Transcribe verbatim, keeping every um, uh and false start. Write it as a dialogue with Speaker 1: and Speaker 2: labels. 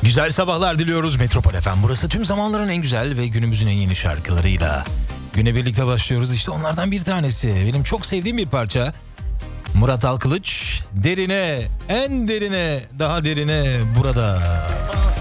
Speaker 1: Güzel sabahlar diliyoruz Metropol F M. Burası tüm zamanların en güzel ve günümüzün en yeni şarkılarıyla. Güne birlikte başlıyoruz. İşte onlardan bir tanesi. Benim çok sevdiğim bir parça. Murat Alkılıç, derine, en derine, daha derine burada.